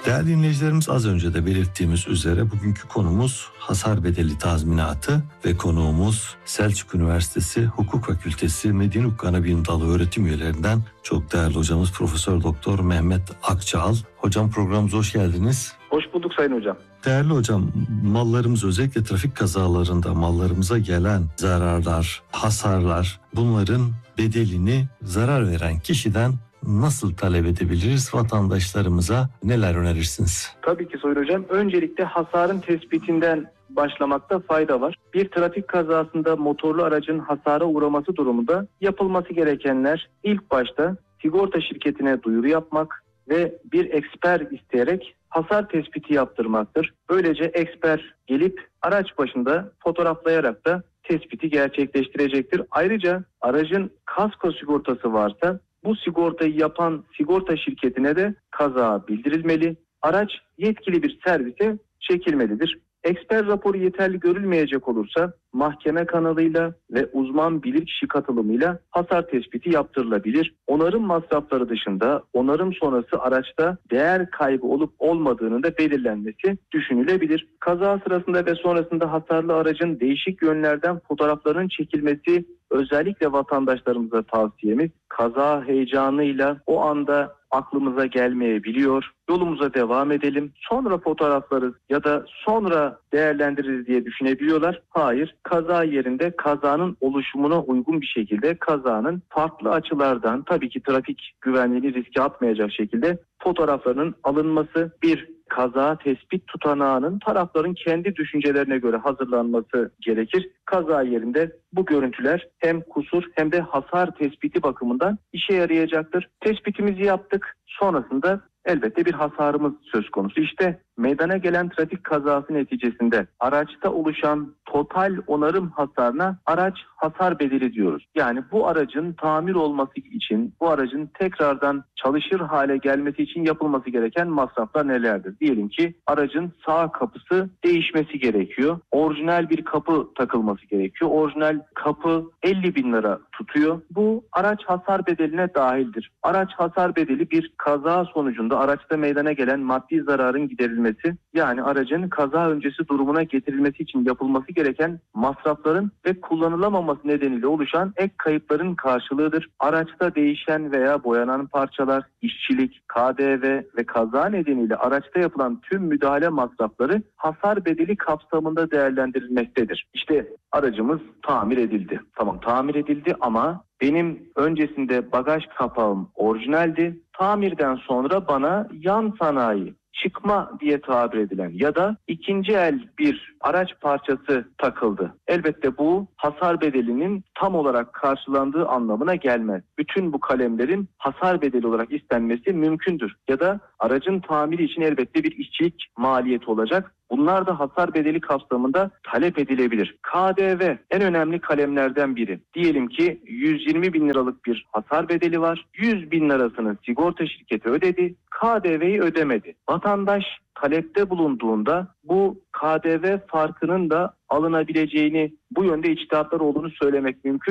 Değerli dinleyicilerimiz, az önce de belirttiğimiz üzere bugünkü konumuz hasar bedeli tazminatı ve konuğumuz Selçuk Üniversitesi Hukuk Fakültesi Medeni Hukuk Anabilim Dalı öğretim üyelerinden çok değerli hocamız Profesör Doktor Mehmet Akçağal. Hocam, programımıza hoş geldiniz. Hoş bulduk Sayın Hocam. Değerli hocam, mallarımız, özellikle trafik kazalarında mallarımıza gelen zararlar, hasarlar, bunların bedelini zarar veren kişiden nasıl talep edebiliriz? Vatandaşlarımıza neler önerirsiniz? Tabii ki Sayın Hocam. Öncelikle hasarın tespitinden başlamakta fayda var. Bir trafik kazasında motorlu aracın hasara uğraması durumunda yapılması gerekenler ilk başta sigorta şirketine duyuru yapmak ve bir eksper isteyerek hasar tespiti yaptırmaktır. Böylece eksper gelip araç başında fotoğraflayarak da tespiti gerçekleştirecektir. Ayrıca aracın kasko sigortası varsa bu sigortayı yapan sigorta şirketine de kaza bildirilmeli. Araç yetkili bir servise çekilmelidir. Eksper raporu yeterli görülmeyecek olursa mahkeme kanalıyla ve uzman bilirkişi katılımıyla hasar tespiti yaptırılabilir. Onarım masrafları dışında onarım sonrası araçta değer kaybı olup olmadığının da belirlenmesi düşünülebilir. Kaza sırasında ve sonrasında hasarlı aracın değişik yönlerden fotoğraflarının çekilmesi özellikle vatandaşlarımıza tavsiyemiz. Kaza heyecanıyla o anda aklımıza gelmeyebiliyor. Yolumuza devam edelim. Sonra fotoğraflarız ya da sonra değerlendiririz diye düşünebiliyorlar. Hayır, kaza yerinde kazanın oluşumuna uygun bir şekilde kazanın farklı açılardan, tabii ki trafik güvenliğini riske atmayacak şekilde fotoğraflarının alınması, bir kaza tespit tutanağının tarafların kendi düşüncelerine göre hazırlanması gerekir. Kaza yerinde bu görüntüler hem kusur hem de hasar tespiti bakımından işe yarayacaktır. Tespitimizi yaptık. Sonrasında elbette bir hasarımız söz konusu. İşte meydana gelen trafik kazası neticesinde araçta oluşan total onarım hasarına araç hasar bedeli diyoruz. Yani bu aracın tamir olması için, bu aracın tekrardan çalışır hale gelmesi için yapılması gereken masraflar nelerdir? Diyelim ki aracın sağ kapısı değişmesi gerekiyor. Orijinal bir kapı takılması gerekiyor. Orijinal kapı 50 bin lira tutuyor. Bu araç hasar bedeline dahildir. Araç hasar bedeli bir kaza sonucunda araçta meydana gelen maddi zararın giderilmesi, yani aracın kaza öncesi durumuna getirilmesi için yapılması gereken masrafların ve kullanılamaması nedeniyle oluşan ek kayıpların karşılığıdır. Araçta değişen veya boyanan parçalar, işçilik, KDV ve kaza nedeniyle araçta yapılan tüm müdahale masrafları hasar bedeli kapsamında değerlendirilmektedir. İşte aracımız tamir edildi. Tamam, tamir edildi ama benim öncesinde bagaj kapağım orijinaldi. Tamirden sonra bana yan sanayi, çıkma diye tabir edilen ya da ikinci el bir araç parçası takıldı. Elbette bu hasar bedelinin tam olarak karşılandığı anlamına gelmez. Bütün bu kalemlerin hasar bedeli olarak istenmesi mümkündür. Ya da aracın tamiri için elbette bir işçilik maliyeti olacak. Bunlar da hasar bedeli kapsamında talep edilebilir. KDV en önemli kalemlerden biri. Diyelim ki 120 bin liralık bir hasar bedeli var. 100 bin lirasını sigorta şirketi ödedi. KDV'yi ödemedi. Vatandaş talepte bulunduğunda bu KDV farkının da alınabileceğini, bu yönde içtihatlar olduğunu söylemek mümkün.